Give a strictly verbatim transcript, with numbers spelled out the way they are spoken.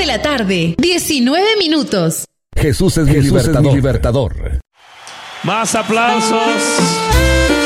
la tarde, diecinueve minutos. Jesús es mi Jesús libertador. Es mi libertador. Más aplausos.